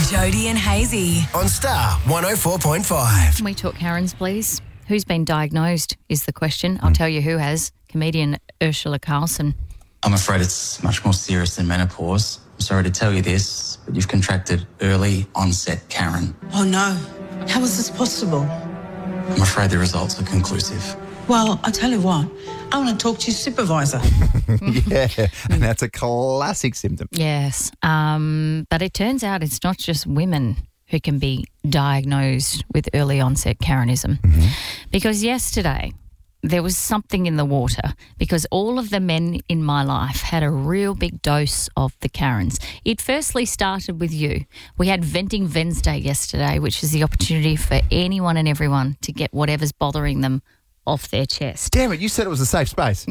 Jody and Hazy on Star 104.5. Can we talk Karens, please? Who's been diagnosed is the question. I'll tell you who has. Comedian Ursula Carlson. I'm afraid it's much more serious than menopause. I'm sorry to tell you this, but you've contracted early onset Karen. Oh no, how is this possible? I'm afraid the results are conclusive. Well, I tell you what, I want to talk to your supervisor. Yeah, and that's a classic symptom. Yes. But it turns out it's not just women who can be diagnosed with early onset Karenism. Because yesterday there was something in the water because all of the men in my life had a real big dose of the Karens. It firstly started with you. We had Venting Wednesday yesterday, which is the opportunity for anyone and everyone to get whatever's bothering them off their chest. Damn it, you said it was a safe space.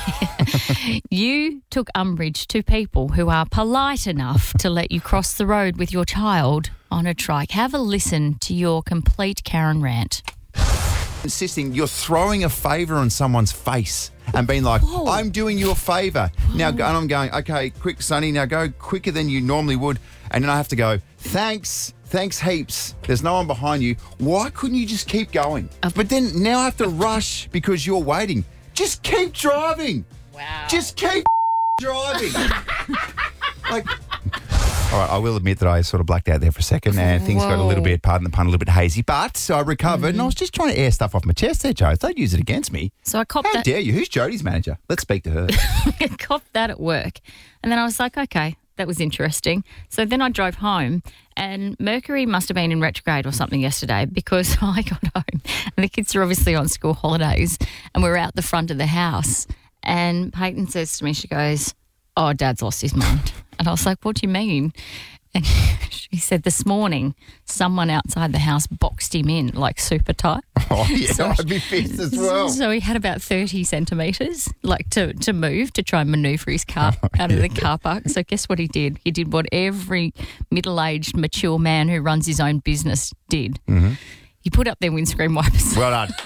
You took umbrage to people who are polite enough to let you cross the road with your child on a trike. Have a listen to your complete Karen rant. Insisting you're throwing a favour on someone's face and being like, I'm doing you a favour. Now, and I'm going, okay, quick, Sonny, now go quicker than you normally would. And then I have to go, thanks heaps. There's no one behind you. Why couldn't you just keep going? But then now I have to rush because you're waiting. Just keep driving. Wow. Just keep driving. Like, all right, I will admit that I sort of blacked out there for a second and things got a little bit, pardon the pun, a little bit hazy. But I recovered and I was just trying to air stuff off my chest there, Joe. Don't use it against me. So I copped How that. dare you? Who's Jodie's manager? Let's speak to her. I copped that at work. And then I was like, okay, that was interesting. So then I drove home and Mercury must have been in retrograde or something yesterday because I got home and the kids are obviously on school holidays and we're out the front of the house and Peyton says to me, she goes, oh, Dad's lost his mind. And I was like, what do you mean? And she said this morning someone outside the house boxed him in like super tight. Oh, yeah, So- I'd be pissed as well. So he had about 30 centimetres like to move, to try and manoeuvre his car out of the car park. So guess what he did? He did what every middle-aged, mature man who runs his own business did. He put up their windscreen wipers. Well done.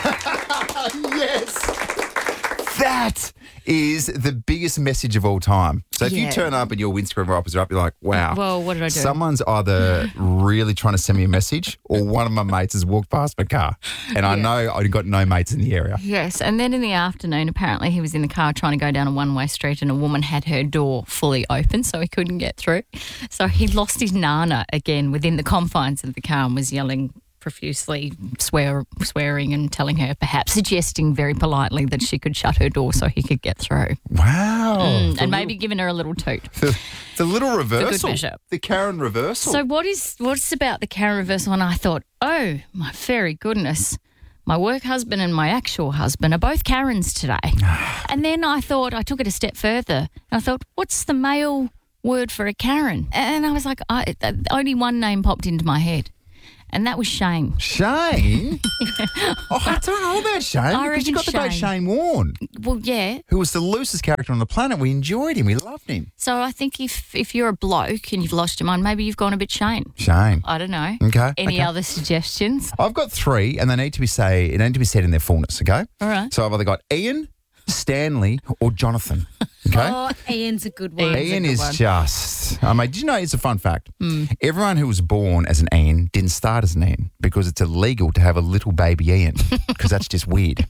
Yes. That is the biggest message of all time. So if you Yeah. turn up and your windscreen wipers are up, you're like, wow. Well, what did I do? Someone's either really trying to send me a message or one of my mates has walked past my car. And I know I've got no mates in the area. Yes, and then in the afternoon, apparently he was in the car trying to go down a one-way street and a woman had her door fully open so he couldn't get through. So he lost his nana again within the confines of the car and was yelling profusely, swearing and telling her, perhaps suggesting very politely that she could shut her door so he could get through. Wow. And maybe giving her a little toot. The little reversal. measure. The Karen reversal. So what's about the Karen reversal? And I thought, oh, my very goodness. My work husband and my actual husband are both Karens today. And then I thought, I took it a step further. And I thought, what's the male word for a Karen? And I was like, only one name popped into my head. And that was Shane. Shane? Oh, I don't know about Shane because reckon you got the great Shane Warne, Well, yeah. who was the loosest character on the planet. We enjoyed him. We loved him. So I think if you're a bloke and you've lost your mind, maybe you've gone a bit Shane. Shane. I don't know. Okay. Any other suggestions? I've got three, and they need to be said in their fullness, okay? All right. So I've either got Ian, Stanley, or Jonathan, okay? Oh, Ian's a good one. Ian is just, did you know, it's a fun fact. Everyone who was born as an Ian didn't start as an Ian because it's illegal to have a little baby Ian because that's just weird.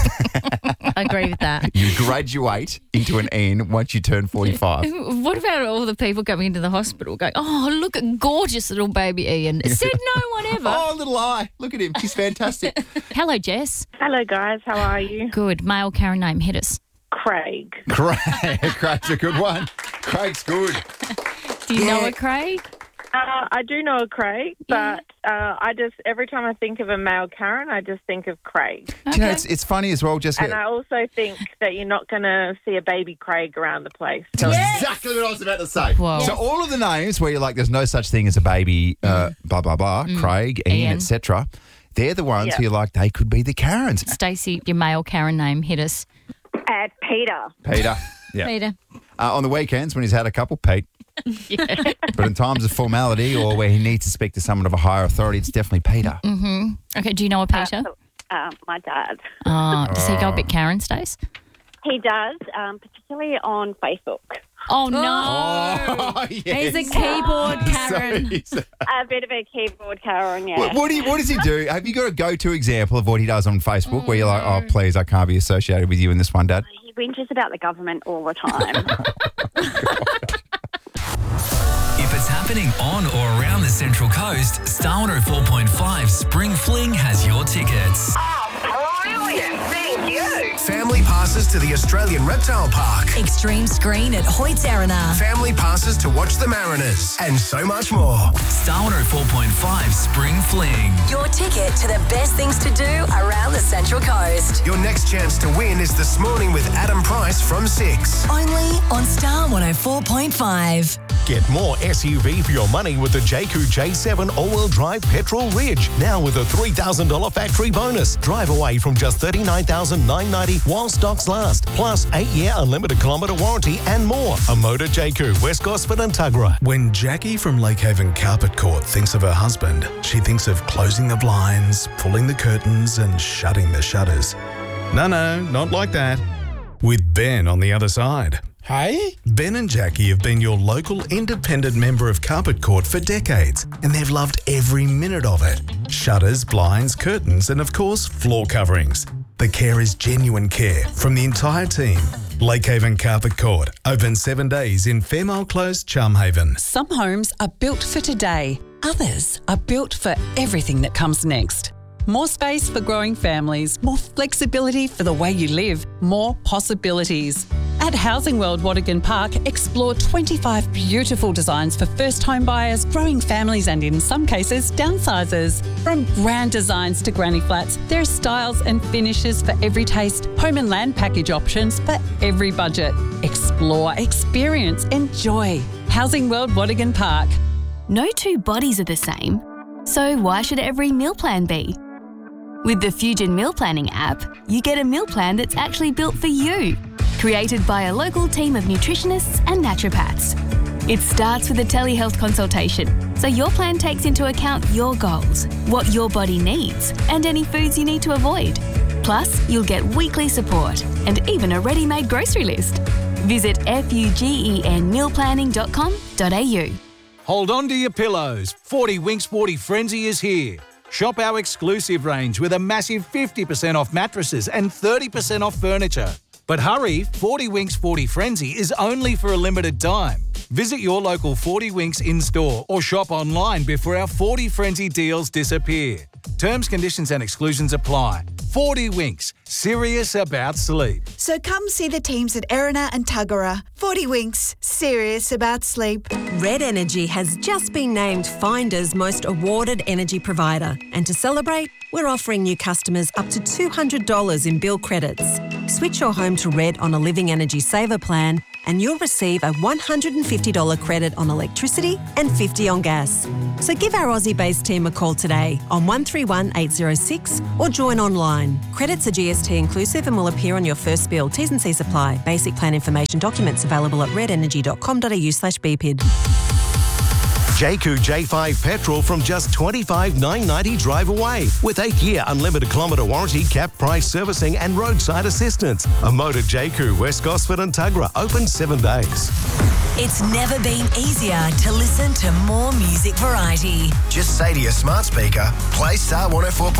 I agree with that. You graduate into an Ian once you turn 45. What about all the people coming into the hospital going, oh, look at gorgeous little baby Ian. Said no one ever. Oh, little eye. Look at him. He's fantastic. Hello, Jess. Hello, guys. How are you? Good. Male Karen name, hit us. Craig. Craig's a good one. Craig's good. Do you know a Craig? I do know a Craig, but I just, every time I think of a male Karen, I just think of Craig. Do you know, it's funny as well, Jessica. And I also think that you're not going to see a baby Craig around the place. That's exactly what I was about to say. Whoa. So all of the names where you're like, there's no such thing as a baby, blah, blah, blah, Craig, Ian, etc. They're the ones who you're like, they could be the Karens. Stacey, your male Karen name, hit us. Peter. Peter. Yeah. Peter. On the weekends when he's had a couple, Pete. But in times of formality or where he needs to speak to someone of a higher authority, it's definitely Peter. Okay, do you know a Peter? My dad. Does he go a bit Karen, Stace? He does, particularly on Facebook. Oh, no. Oh, yes. He's a keyboard Karen. A bit of a keyboard Karen, yeah. What does he do? Have you got a go-to example of what he does on Facebook where you're like, oh, please, I can't be associated with you in this one, Dad? He whinges about the government all the time. If it's happening on or around the Central Coast, Star 104.5 Spring Fling has your tickets. Brilliant. Thank you. Family passes to the Australian Reptile Park. Extreme screen at Hoyts Arena. Family passes to watch the Mariners. And so much more. Star 104.5 Spring Fling. Your ticket to the best things to do around the Central Coast. Your next chance to win is this morning with Adam Price from 6. Only on Star 104.5. Get more SUV for your money with the Jayco J7 all-wheel drive Petrol Ridge. Now with a $3,000 factory bonus. Drive away from just $39,990 while stocks last. Plus 8-year unlimited kilometre warranty and more. A Motor Jayco, West Gosford and Tuggerah. When Jackie from Lakehaven Carpet Court thinks of her husband, she thinks of closing the blinds, pulling the curtains and shutting the shutters. No, not like that. With Ben on the other side. Hey? Ben and Jackie have been your local independent member of Carpet Court for decades, and they've loved every minute of it. Shutters, blinds, curtains, and of course, floor coverings. The care is genuine care from the entire team. Lakehaven Carpet Court, open 7 days in Fairmile Close, Charmhaven. Some homes are built for today. Others are built for everything that comes next. More space for growing families, more flexibility for the way you live, more possibilities. At Housing World Watergan Park, explore 25 beautiful designs for first home buyers, growing families and in some cases, downsizers. From grand designs to granny flats, there are styles and finishes for every taste, home and land package options for every budget. Explore, experience, enjoy. Housing World Watergan Park. No two bodies are the same, so why should every meal plan be? With the Fusion Meal Planning app, you get a meal plan that's actually built for you, created by a local team of nutritionists and naturopaths. It starts with a telehealth consultation, so your plan takes into account your goals, what your body needs, and any foods you need to avoid. Plus, you'll get weekly support and even a ready-made grocery list. Visit fugenmealplanning.com.au. Hold on to your pillows. 40 Winks 40 Frenzy is here. Shop our exclusive range with a massive 50% off mattresses and 30% off furniture. But hurry, 40 Winks 40 Frenzy is only for a limited time. Visit your local 40 Winks in-store or shop online before our 40 Frenzy deals disappear. Terms, conditions and exclusions apply. 40 Winks, serious about sleep. So come see the teams at Erina and Tuggerah. 40 Winks, serious about sleep. Red Energy has just been named Finder's most awarded energy provider. And to celebrate, we're offering new customers up to $200 in bill credits. Switch your home to Red on a Living Energy Saver plan and you'll receive a $150 credit on electricity and $50 on gas. So give our Aussie-based team a call today on 131 806 or join online. Credits are GST inclusive and will appear on your first bill. T's and C's apply. Basic plan information documents available at redenergy.com.au/BPID. Jayco J5 Petrol from just $25,990 drive away with 8-year unlimited kilometre warranty, cap price servicing and roadside assistance. A Motor Jayco, West Gosford and Tuggerah, open 7 days. It's never been easier to listen to more music variety. Just say to your smart speaker, play Star 104.5.